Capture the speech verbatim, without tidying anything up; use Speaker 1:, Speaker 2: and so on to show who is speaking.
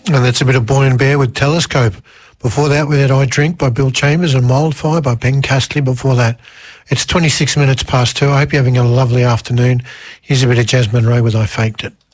Speaker 1: And that's a bit of Boy and Bear with Telescope. Before that, we had I Drink by Bill Chambers and Wildfire by Ben Castley before that. It's twenty-six minutes past two. I hope you're having a lovely afternoon. Here's a bit of Jasmine Ray with I Faked It.